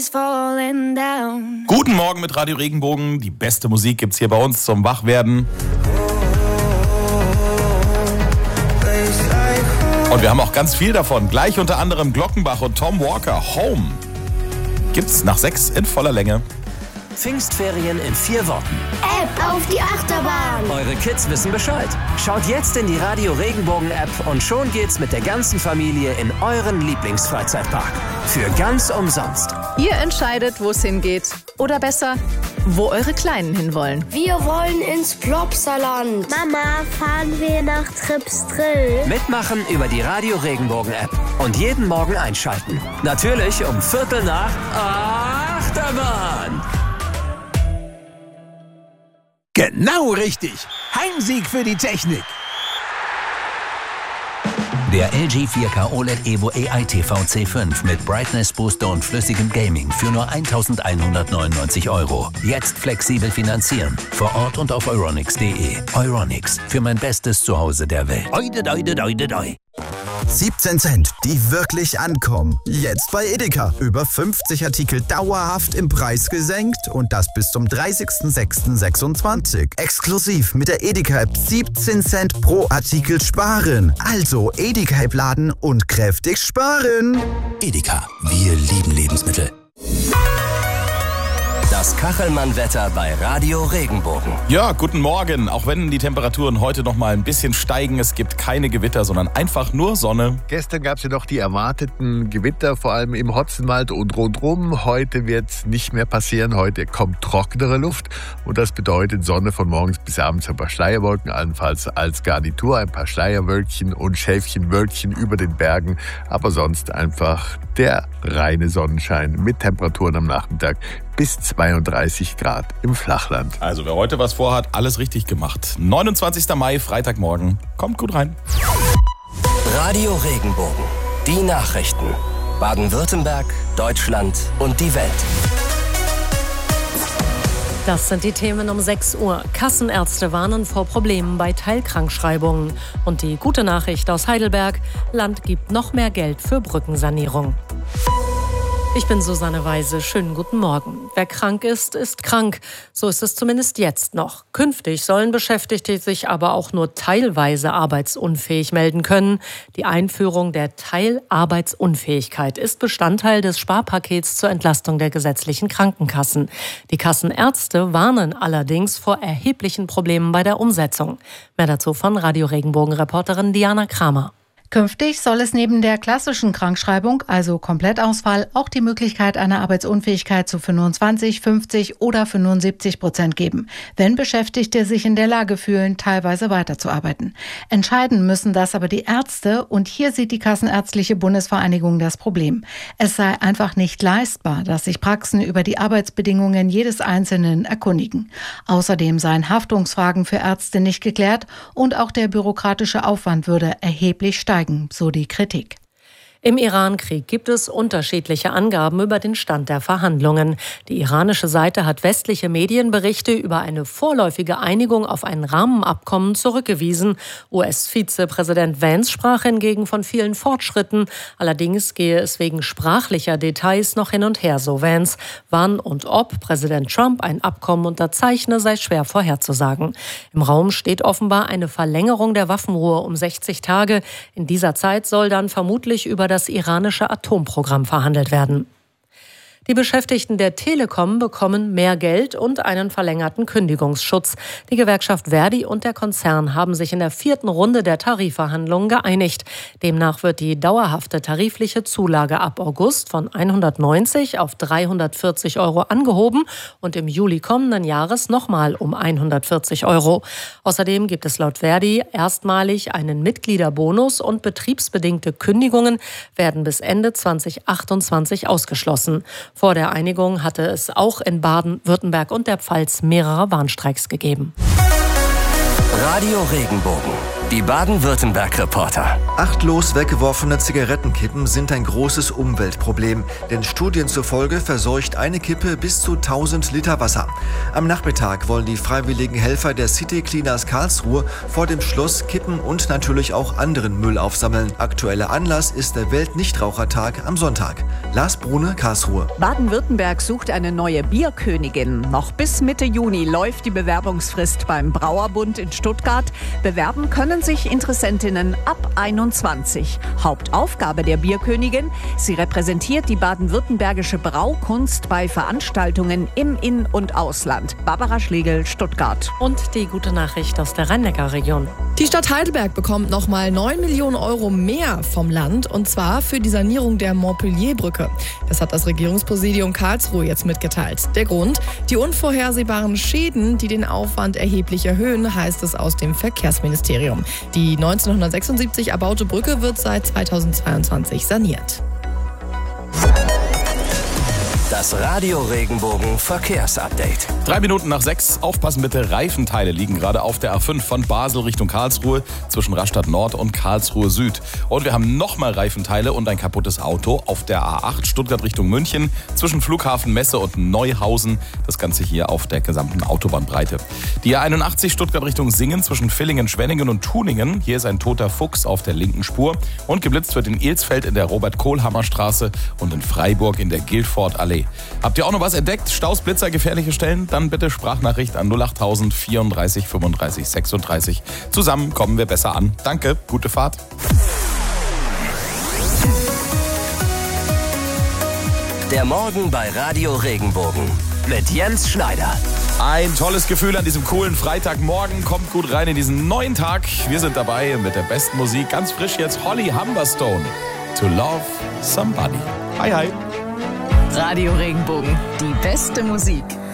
Guten Morgen mit Radio Regenbogen. Die beste Musik gibt's hier bei uns zum Wachwerden. Und wir haben auch ganz viel davon. Gleich unter anderem Glockenbach und Tom Walker. Home gibt's nach 6 in voller Länge. Pfingstferien in 4 Worten. App auf die Achterbahn. Eure Kids wissen Bescheid. Schaut jetzt in die Radio Regenbogen App und schon geht's mit der ganzen Familie in euren Lieblingsfreizeitpark. Für ganz umsonst. Ihr entscheidet, wo es hingeht. Oder besser, wo eure Kleinen hinwollen. Wir wollen ins Plopsaland. Mama, fahren wir nach Trips Drill? Mitmachen über die Radio Regenbogen App. Und jeden Morgen einschalten. Natürlich um 7:45 Achterbahn. Genau richtig. Heimsieg für die Technik. Der LG 4K OLED Evo AI TV C5 mit Brightness Booster und flüssigem Gaming für nur 1.199 €. Jetzt flexibel finanzieren. Vor Ort und auf euronics.de. Euronics, für mein bestes Zuhause der Welt. 17 Cent, die wirklich ankommen. Jetzt bei Edeka. Über 50 Artikel dauerhaft im Preis gesenkt und das bis zum 30.06.26. Exklusiv mit der Edeka-App 17 Cent pro Artikel sparen. Also Edeka-App laden und kräftig sparen. Edeka, wir lieben Lebensmittel. Das Kachelmann-Wetter bei Radio Regenbogen. Ja, guten Morgen. Auch wenn die Temperaturen heute noch mal ein bisschen steigen, es gibt keine Gewitter, sondern einfach nur Sonne. Gestern gab es ja noch die erwarteten Gewitter, vor allem im Hotzenwald und rundherum. Heute wird es nicht mehr passieren. Heute kommt trockenere Luft und das bedeutet Sonne von morgens bis abends, ein paar Schleierwolken, allenfalls als Garnitur, ein paar Schleierwölkchen und Schäfchenwölkchen über den Bergen. Aber sonst einfach der reine Sonnenschein mit Temperaturen am Nachmittag bis 32 Grad im Flachland. Also wer heute was vorhat, alles richtig gemacht. 29. Mai, Freitagmorgen. Kommt gut rein. Radio Regenbogen. Die Nachrichten. Baden-Württemberg, Deutschland und die Welt. Das sind die Themen um 6 Uhr. Kassenärzte warnen vor Problemen bei Teilkrankschreibungen. Und die gute Nachricht aus Heidelberg: Land gibt noch mehr Geld für Brückensanierung. Ich bin Susanne Weise. Schönen guten Morgen. Wer krank ist, ist krank. So ist es zumindest jetzt noch. Künftig sollen Beschäftigte sich aber auch nur teilweise arbeitsunfähig melden können. Die Einführung der Teilarbeitsunfähigkeit ist Bestandteil des Sparpakets zur Entlastung der gesetzlichen Krankenkassen. Die Kassenärzte warnen allerdings vor erheblichen Problemen bei der Umsetzung. Mehr dazu von Radio Regenbogen-Reporterin Diana Kramer. Künftig soll es neben der klassischen Krankschreibung, also Komplettausfall, auch die Möglichkeit einer Arbeitsunfähigkeit zu 25, 50 oder 75% geben, wenn Beschäftigte sich in der Lage fühlen, teilweise weiterzuarbeiten. Entscheiden müssen das aber die Ärzte und hier sieht die Kassenärztliche Bundesvereinigung das Problem. Es sei einfach nicht leistbar, dass sich Praxen über die Arbeitsbedingungen jedes Einzelnen erkundigen. Außerdem seien Haftungsfragen für Ärzte nicht geklärt und auch der bürokratische Aufwand würde erheblich steigen. So die Kritik. Im Iran-Krieg gibt es unterschiedliche Angaben über den Stand der Verhandlungen. Die iranische Seite hat westliche Medienberichte über eine vorläufige Einigung auf ein Rahmenabkommen zurückgewiesen. US-Vizepräsident Vance sprach hingegen von vielen Fortschritten. Allerdings gehe es wegen sprachlicher Details noch hin und her, so Vance. Wann und ob Präsident Trump ein Abkommen unterzeichne, sei schwer vorherzusagen. Im Raum steht offenbar eine Verlängerung der Waffenruhe um 60 Tage. In dieser Zeit soll dann vermutlich über das iranische Atomprogramm verhandelt werden. Die Beschäftigten der Telekom bekommen mehr Geld und einen verlängerten Kündigungsschutz. Die Gewerkschaft Verdi und der Konzern haben sich in der 4. Runde der Tarifverhandlungen geeinigt. Demnach wird die dauerhafte tarifliche Zulage ab August von 190 auf 340 € angehoben und im Juli kommenden Jahres nochmal um 140 €. Außerdem gibt es laut Verdi erstmalig einen Mitgliederbonus und betriebsbedingte Kündigungen werden bis Ende 2028 ausgeschlossen. Vor der Einigung hatte es auch in Baden-Württemberg und der Pfalz mehrere Warnstreiks gegeben. Radio Regenbogen. Die Baden-Württemberg-Reporter. Achtlos weggeworfene Zigarettenkippen sind ein großes Umweltproblem, denn Studien zufolge verseucht eine Kippe bis zu 1000 Liter Wasser. Am Nachmittag wollen die freiwilligen Helfer der City Cleaners Karlsruhe vor dem Schloss Kippen und natürlich auch anderen Müll aufsammeln. Aktueller Anlass ist der Weltnichtrauchertag am Sonntag. Lars Brune, Karlsruhe. Baden-Württemberg sucht eine neue Bierkönigin. Noch bis Mitte Juni läuft die Bewerbungsfrist beim Brauerbund in Stuttgart. Bewerben können sich Interessentinnen ab 21. Hauptaufgabe der Bierkönigin: sie repräsentiert die baden-württembergische Braukunst bei Veranstaltungen im In- und Ausland. Barbara Schlegel, Stuttgart. Und die gute Nachricht aus der Rhein-Neckar-Region. Die Stadt Heidelberg bekommt nochmal 9 Millionen Euro mehr vom Land, und zwar für die Sanierung der Montpellier-Brücke. Das hat das Regierungspräsidium Karlsruhe jetzt mitgeteilt. Der Grund: die unvorhersehbaren Schäden, die den Aufwand erheblich erhöhen, heißt es aus dem Verkehrsministerium. Die 1976 erbaute Brücke wird seit 2022 saniert. Das Radio Regenbogen Verkehrsupdate. 3 Minuten nach 6. Aufpassen bitte, Reifenteile liegen gerade auf der A5 von Basel Richtung Karlsruhe zwischen Rastatt Nord und Karlsruhe Süd. Und wir haben nochmal Reifenteile und ein kaputtes Auto auf der A8 Stuttgart Richtung München zwischen Flughafen Messe und Neuhausen. Das Ganze hier auf der gesamten Autobahnbreite. Die A81 Stuttgart Richtung Singen zwischen Villingen, Schwenningen und Tuningen. Hier ist ein toter Fuchs auf der linken Spur. Und geblitzt wird in Ilsfeld in der Robert-Kohlhammer-Straße und in Freiburg in der Guildford-Allee. Habt ihr auch noch was entdeckt? Staus, Blitzer, gefährliche Stellen? Dann bitte Sprachnachricht an 08000 34 35 36. Zusammen kommen wir besser an. Danke, gute Fahrt. Der Morgen bei Radio Regenbogen mit Jens Schneider. Ein tolles Gefühl an diesem coolen Freitagmorgen. Kommt gut rein in diesen neuen Tag. Wir sind dabei mit der besten Musik. Ganz frisch jetzt Holly Humberstone. To Love Somebody. Hi, hi. Radio Regenbogen, die beste Musik.